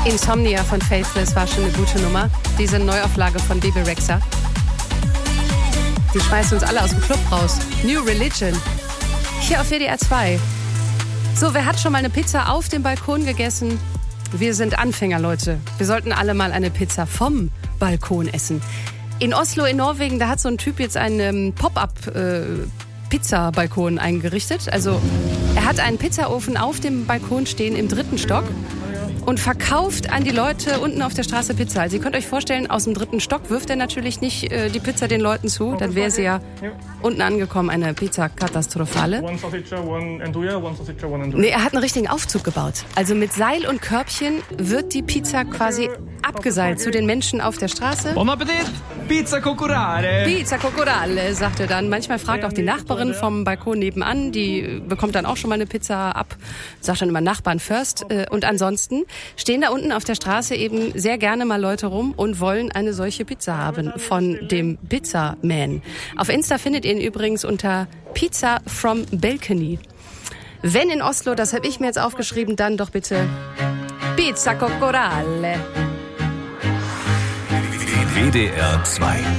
Insomnia von Faithless war schon eine gute Nummer. Diese Neuauflage von Bebe Rexha. Die schmeißen uns alle aus dem Club raus. New Religion. Hier auf WDR 2. So, wer hat schon mal eine Pizza auf dem Balkon gegessen? Wir sind Anfänger, Leute. Wir sollten alle mal eine Pizza vom Balkon essen. In Oslo in Norwegen, da hat so ein Typ jetzt einen Pop-up-Pizza-Balkon eingerichtet. Also er hat einen Pizzaofen auf dem Balkon stehen im 3. Stock und verkauft an die Leute unten auf der Straße Pizza. Also ihr könnt euch vorstellen, aus dem 3. Stock wirft er natürlich nicht die Pizza den Leuten zu. Dann wäre sie ja unten angekommen, eine Pizza katastrophale. Nee, er hat einen richtigen Aufzug gebaut. Also mit Seil und Körbchen wird die Pizza quasi abgeseilt zu den Menschen auf der Straße. Buon Appetit! Pizza Cocorale! Pizza Cocorale, sagt er dann. Manchmal fragt auch die Nachbarin vom Balkon nebenan, die bekommt dann auch schon mal eine Pizza ab, sagt dann immer Nachbarn first. Und ansonsten stehen da unten auf der Straße eben sehr gerne mal Leute rum und wollen eine solche Pizza haben von dem Pizzaman. Auf Insta findet ihr ihn übrigens unter Pizza from Balcony. Wenn in Oslo, das habe ich mir jetzt aufgeschrieben, dann doch bitte Pizza Cocorale. WDR 2